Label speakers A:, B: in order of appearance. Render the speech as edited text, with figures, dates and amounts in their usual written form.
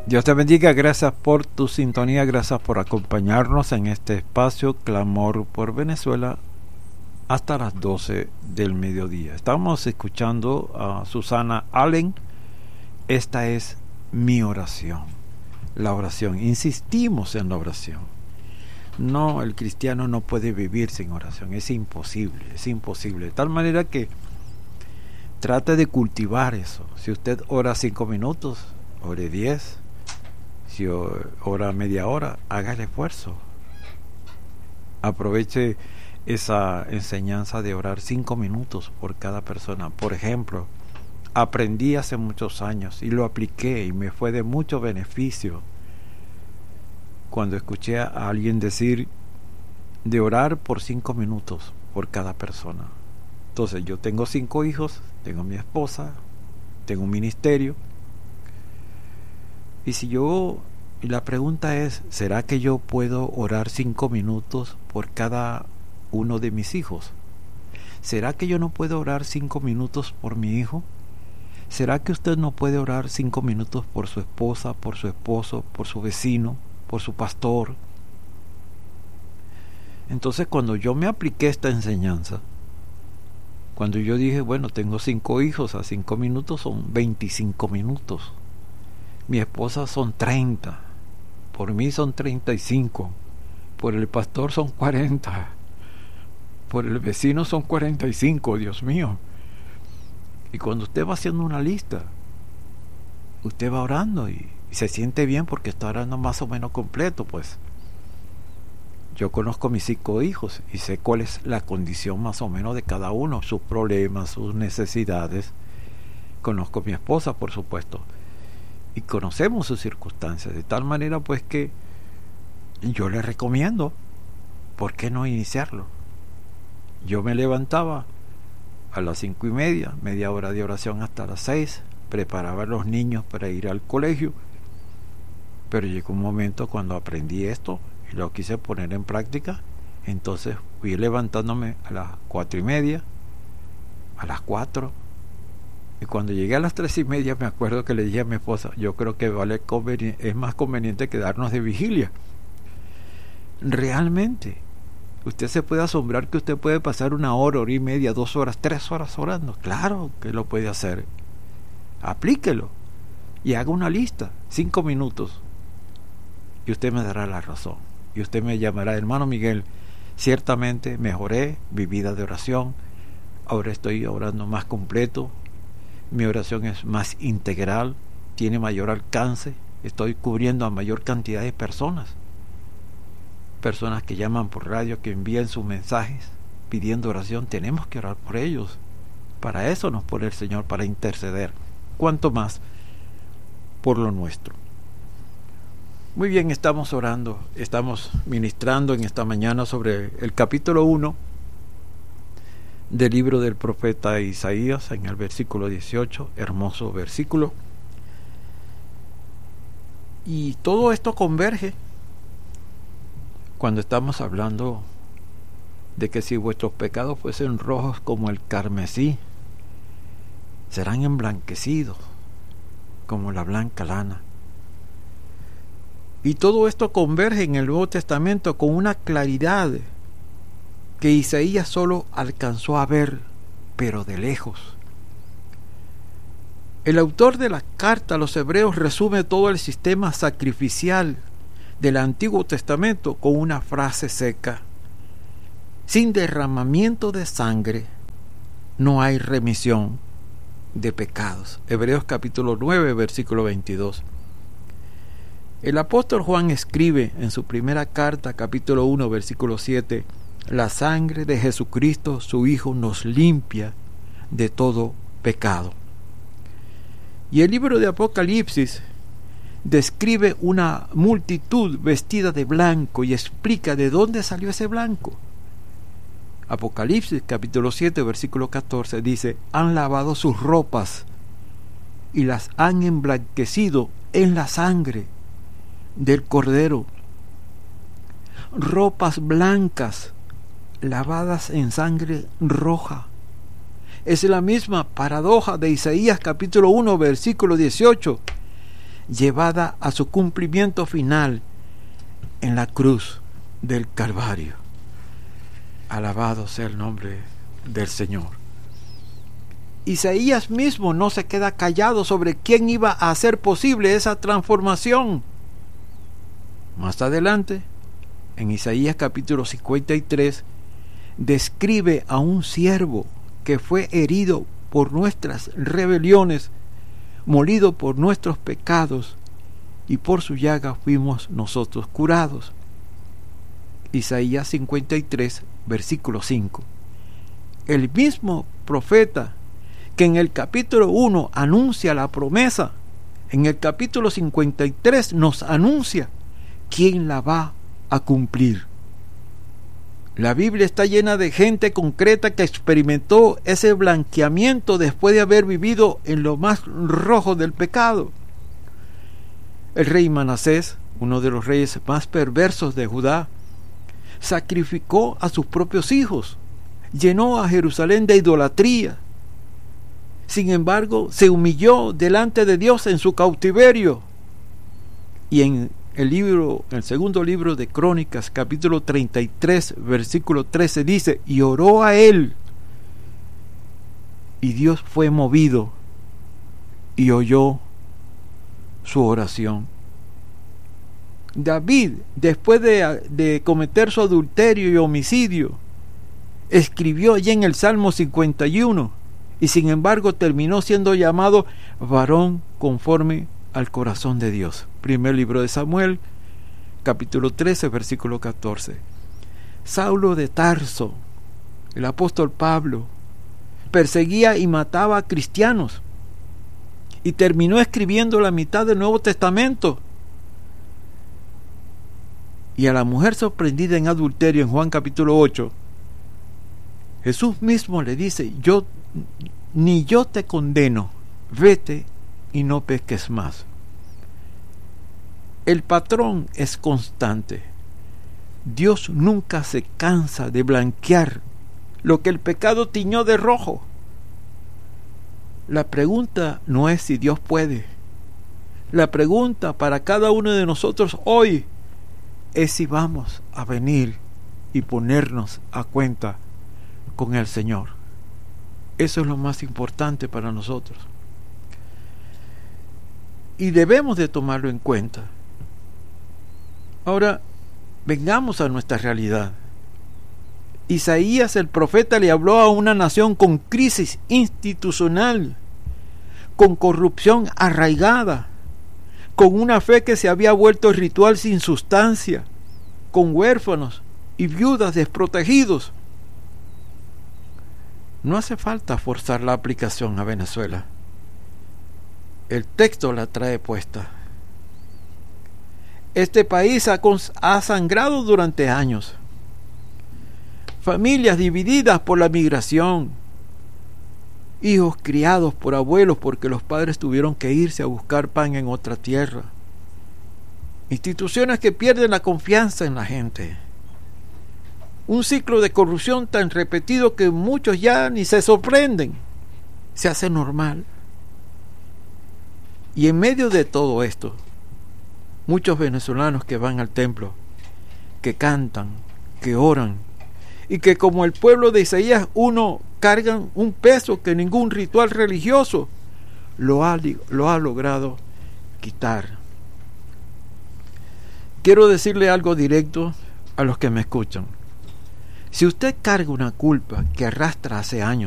A: Dios te bendiga, gracias por tu sintonía, gracias por acompañarnos en este espacio Clamor por Venezuela hasta las 12 del mediodía. Estamos escuchando a Susana Allen. Esta es mi oración. La oración, insistimos en la oración. No, el cristiano no puede vivir sin oración, es imposible. De tal manera que trate de cultivar eso. Si usted ora 5 minutos, ore 10. Si ora media hora, haga el esfuerzo. Aproveche esa enseñanza de orar 5 minutos por cada persona. Por ejemplo, aprendí hace muchos años y lo apliqué y me fue de mucho beneficio cuando escuché a alguien decir de orar por 5 minutos por cada persona. Entonces yo tengo 5 hijos, tengo mi esposa, tengo un ministerio. Y la pregunta es, ¿será que yo puedo orar 5 minutos por cada uno de mis hijos? ¿Será que yo no puedo orar 5 minutos por mi hijo? ¿Será que usted no puede orar 5 minutos por su esposa, por su esposo, por su vecino, por su pastor? Entonces, cuando yo me apliqué esta enseñanza, cuando yo dije, bueno, tengo 5 hijos, a 5 minutos son 25 minutos. Mi esposa son 30, por mí son 35, por el pastor son 40, por el vecino son 45, Dios mío. Y cuando usted va haciendo una lista, usted va orando y se siente bien porque está orando más o menos completo, pues. Yo conozco mis 5 hijos y sé cuál es la condición más o menos de cada uno, sus problemas, sus necesidades. Conozco a mi esposa, por supuesto, y conocemos sus circunstancias, de tal manera pues que yo le recomiendo, ¿por qué no iniciarlo? Yo me levantaba a las 5:30, media hora de oración hasta las 6, preparaba a los niños para ir al colegio, pero llegó un momento cuando aprendí esto y lo quise poner en práctica. Entonces fui levantándome a las 4:30, a las 4, y cuando llegué a las 3:30 me acuerdo que le dije a mi esposa, yo creo que es más conveniente quedarnos de vigilia. Realmente usted se puede asombrar que usted puede pasar 1 hora, 1:30, 2 horas, 3 horas orando. Claro que lo puede hacer. Aplíquelo y haga una lista, 5 minutos, y usted me dará la razón. Y usted me llamará, hermano Miguel, ciertamente mejoré mi vida de oración, ahora estoy orando más completo, mi oración es más integral, tiene mayor alcance, estoy cubriendo a mayor cantidad de personas que llaman por radio, que envían sus mensajes pidiendo oración. Tenemos que orar por ellos. Para eso nos pone el Señor, para interceder, cuanto más por lo nuestro. Muy bien, estamos orando, estamos ministrando en esta mañana sobre el capítulo 1 del libro del profeta Isaías, en el versículo 18, hermoso versículo. Y todo esto converge cuando estamos hablando de que si vuestros pecados fuesen rojos como el carmesí, serán emblanquecidos como la blanca lana. Y todo esto converge en el Nuevo Testamento con una claridad que Isaías solo alcanzó a ver, pero de lejos. El autor de la carta a los Hebreos resume todo el sistema sacrificial del Antiguo Testamento con una frase seca: sin derramamiento de sangre no hay remisión de pecados. Hebreos capítulo 9, versículo 22. El apóstol Juan escribe en su primera carta, capítulo 1, versículo 7: la sangre de Jesucristo, su Hijo, nos limpia de todo pecado. Y el libro de Apocalipsis describe una multitud vestida de blanco y explica de dónde salió ese blanco. Apocalipsis capítulo 7, versículo 14 dice: han lavado sus ropas y las han emblanquecido en la sangre del Cordero. Ropas blancas lavadas en sangre roja. Es la misma paradoja de Isaías capítulo 1, versículo 18. llevada a su cumplimiento final en la cruz del Calvario. Alabado sea el nombre del Señor. Isaías mismo no se queda callado sobre quién iba a hacer posible esa transformación. Más adelante, en Isaías capítulo 53, describe a un siervo que fue herido por nuestras rebeliones, molido por nuestros pecados, y por su llaga fuimos nosotros curados. Isaías 53, versículo 5. El mismo profeta que en el capítulo 1 anuncia la promesa, en el capítulo 53 nos anuncia quién la va a cumplir. La Biblia está llena de gente concreta que experimentó ese blanqueamiento después de haber vivido en lo más rojo del pecado. El rey Manasés, uno de los reyes más perversos de Judá, sacrificó a sus propios hijos, llenó a Jerusalén de idolatría. Sin embargo, se humilló delante de Dios en su cautiverio. Y en el segundo libro de Crónicas, capítulo 33, versículo 13, dice: y oró a él, y Dios fue movido y oyó su oración. David, después de cometer su adulterio y homicidio, escribió allí en el Salmo 51, y sin embargo terminó siendo llamado varón conforme al corazón de Dios. Primer libro de Samuel, capítulo 13, versículo 14. Saulo de Tarso, el apóstol Pablo, perseguía y mataba a cristianos y terminó escribiendo la mitad del Nuevo Testamento. Y a la mujer sorprendida en adulterio en Juan capítulo 8, Jesús mismo le dice: ni yo te condeno, vete y no peques más. El patrón es constante. Dios nunca se cansa de blanquear lo que el pecado tiñó de rojo. La pregunta no es si Dios puede. La pregunta para cada uno de nosotros hoy es si vamos a venir y ponernos a cuenta con el Señor. Eso es lo más importante para nosotros. Y debemos de tomarlo en cuenta. Ahora, vengamos a nuestra realidad. Isaías el profeta le habló a una nación con crisis institucional, con corrupción arraigada, con una fe que se había vuelto ritual sin sustancia, con huérfanos y viudas desprotegidos. No hace falta forzar la aplicación a Venezuela. El texto la trae puesta. Este país ha sangrado durante años. Familias divididas por la migración. Hijos criados por abuelos porque los padres tuvieron que irse a buscar pan en otra tierra. Instituciones que pierden la confianza en la gente. Un ciclo de corrupción tan repetido que muchos ya ni se sorprenden. Se hace normal. Y en medio de todo esto, muchos venezolanos que van al templo, que cantan, que oran, y que como el pueblo de Isaías 1 cargan un peso que ningún ritual religioso lo ha logrado quitar. Quiero decirle algo directo a los que me escuchan. Si usted carga una culpa que arrastra hace años,